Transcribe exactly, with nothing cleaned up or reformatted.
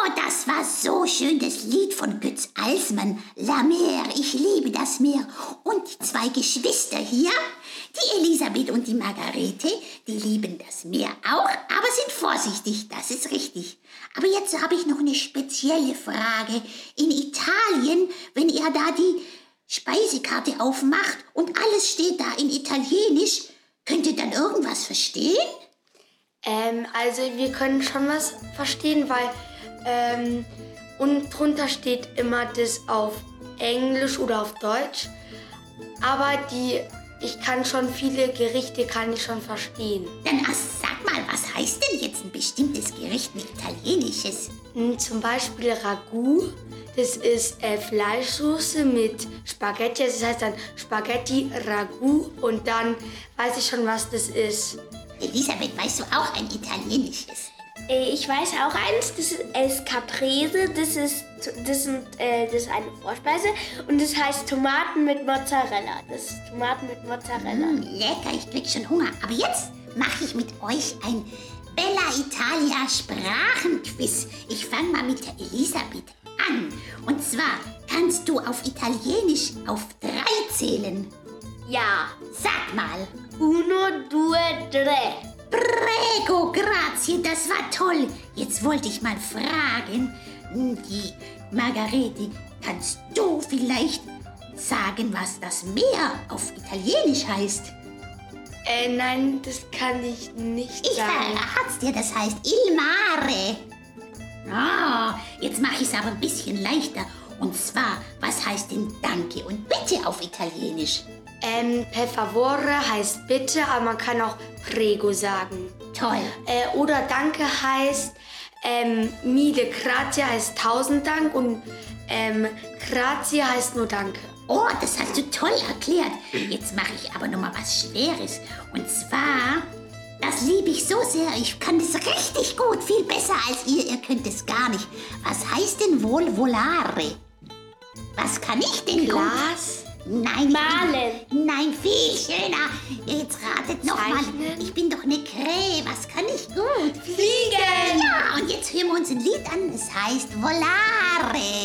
Oh, das war so schön, das Lied von Götz Alsmann. La Mer, ich liebe das Meer. Und die zwei Geschwister hier, die Elisabeth und die Margarete, die lieben das Meer auch, aber sind vorsichtig, das ist richtig. Aber jetzt habe ich noch eine spezielle Frage. In Italien, wenn ihr da die Speisekarte aufmacht und alles steht da in Italienisch, könnt ihr dann irgendwas verstehen? Ähm, also wir können schon was verstehen, weil ähm, und drunter steht immer das auf Englisch oder auf Deutsch. Aber die, ich kann schon viele Gerichte, kann ich schon verstehen. Dann ach, sag mal, was heißt denn jetzt ein bestimmtes Gericht mit Italienisches? Hm, Zum Beispiel Ragout, das ist äh, Fleischsoße mit Spaghetti, das heißt dann Spaghetti Ragout und dann weiß ich schon, was das ist. Elisabeth, weißt du auch ein italienisches? Ich weiß auch eins, das ist Escaprese, das ist, das, sind, äh, das ist eine Vorspeise und das heißt Tomaten mit Mozzarella. Das ist Tomaten mit Mozzarella. Mm, lecker, ich krieg schon Hunger. Aber jetzt mache ich mit euch ein Bella Italia Sprachenquiz. Ich fange mal mit der Elisabeth an. Und zwar kannst du auf Italienisch auf drei zählen. Ja. Sag mal. Uno, due, tre. Prego, grazie, das war toll. Jetzt wollte ich mal fragen, die Margarete, kannst du vielleicht sagen, was das Meer auf Italienisch heißt? Äh, nein, das kann ich nicht Ich sagen. verrat's dir, das heißt Il Mare. Ah, jetzt mache ich es aber ein bisschen leichter. Und zwar, was heißt denn Danke und Bitte auf Italienisch? Ähm, per favore heißt bitte, aber man kann auch prego sagen. Toll. Äh, oder Danke heißt, ähm, mille grazie heißt tausend Dank und ähm, grazie heißt nur Danke. Oh, das hast du toll erklärt. Jetzt mache ich aber noch mal was Schweres. Und zwar, das liebe ich so sehr. Ich kann das richtig gut, viel besser als ihr. Ihr könnt es gar nicht. Was heißt denn wohl volare? Was kann ich denn gut? Glas? Nein, Malen. Ich bin, nein, viel schöner. Jetzt ratet noch mal. Zeichnen? Ich bin doch eine Krähe. Was kann ich gut? Fliegen! Ja, und jetzt hören wir uns ein Lied an. Es heißt Volare.